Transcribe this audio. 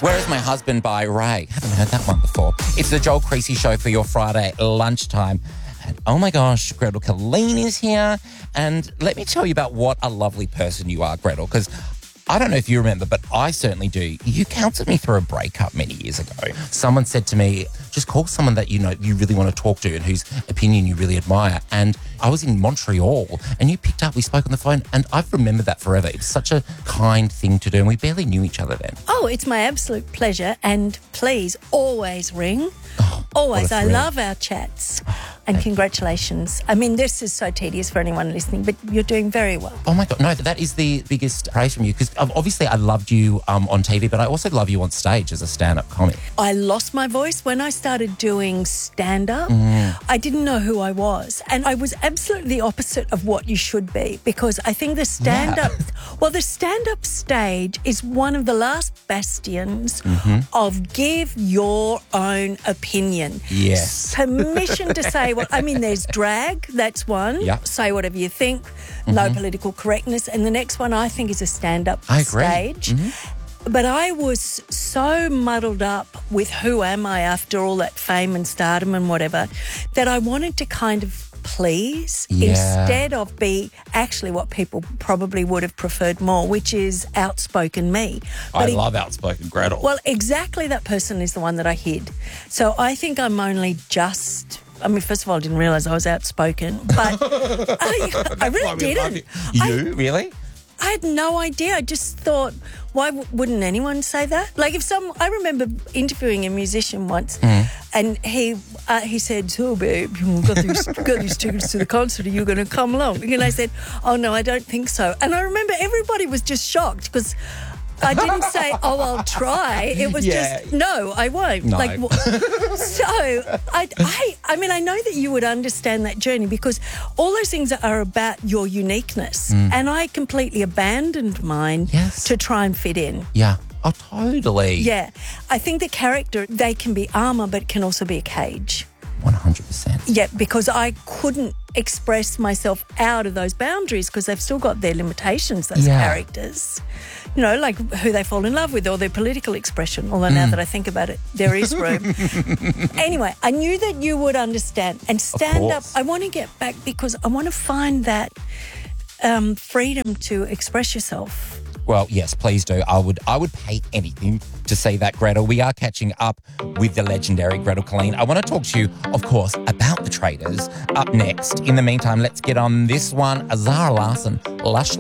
Where is My Husband by Ray? Haven't heard that one before. It's the Joel Creasy Show for your Friday lunchtime. And oh my gosh, Gretel Killeen is here. And let me tell you about what a lovely person you are, Gretel, because I don't know if you remember, but I certainly do. You counseled me through a breakup many years ago. Someone said to me, just call someone that you know you really want to talk to and whose opinion you really admire. And I was in Montreal and you picked up, we spoke on the phone, and I've remembered that forever. It was such a kind thing to do, and we barely knew each other then. Oh, it's my absolute pleasure, and please always ring. Oh, Always. I thrill. love our chats. And congratulations. I mean, this is so tedious for anyone listening, but you're doing very well. Oh my God, no, that is the biggest praise from you, because obviously I loved you on TV, but I also love you on stage as a stand-up comic. I lost my voice when I started doing stand-up. I didn't know who I was, and I was absolutely the opposite of what you should be, because I think the stand-up, the stand-up stage is one of the last bastions of give your own opinion. Yes. Permission to say what, I mean, there's drag, that's one. Yeah. Say whatever you think, no political correctness. And the next one I think is a stand-up I agree. stage. But I was so muddled up with who am I after all that fame and stardom and whatever, that I wanted to kind of please instead of be actually what people probably would have preferred more, which is outspoken me. I love outspoken Gretel. Well, exactly that person is the one that I hid. So I think I'm only just... I mean, first of all, I didn't realise I was outspoken, but I really didn't. You? Really? I had no idea. I just thought, why wouldn't anyone say that? Like I remember interviewing a musician once, and he said, "So, babe, got these tickets to the concert. Are you going to come along?" And I said, "Oh no, I don't think so." And I remember everybody was just shocked because I didn't say, "Oh, I'll try." It was just, "No, I won't." No. So I mean, I know that you would understand that journey, because all those things are about your uniqueness, and I completely abandoned mine to try and fit in. Yeah. Oh, totally. Yeah, I think the character, they can be armour, but it can also be a cage. 100%. Yeah, because I couldn't express myself out of those boundaries because they've still got their limitations, those characters. You know, like who they fall in love with or their political expression, although now that I think about it, there is room. Anyway, I knew that you would understand. And stand up, I want to get back because I want to find that freedom to express yourself. Well, yes, please do. I would pay anything to see that, Gretel. We are catching up with the legendary Gretel Killeen. I want to talk to you, of course, about The Traitors up next. In the meantime, let's get on this one. Zara Larsson, Lush